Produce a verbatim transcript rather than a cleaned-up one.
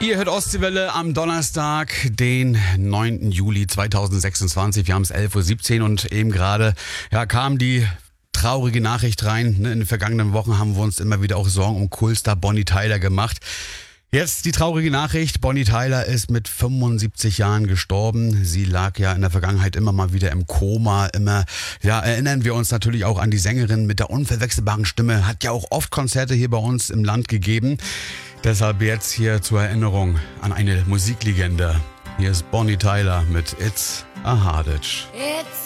Ihr hört Ostseewelle am Donnerstag, den neunten Juli zweitausendsechsundzwanzig. Wir haben es elf Uhr siebzehn und eben gerade ja, kam die traurige Nachricht rein. In den vergangenen Wochen haben wir uns immer wieder auch Sorgen um Kultstar Bonnie Tyler gemacht. Jetzt die traurige Nachricht, Bonnie Tyler ist mit fünfundsiebzig Jahren gestorben. Sie lag ja in der Vergangenheit immer mal wieder im Koma. Immer, ja, erinnern wir uns natürlich auch an die Sängerin mit der unverwechselbaren Stimme. Hat ja auch oft Konzerte hier bei uns im Land gegeben. Deshalb jetzt hier zur Erinnerung an eine Musiklegende. Hier ist Bonnie Tyler mit It's a Hardage.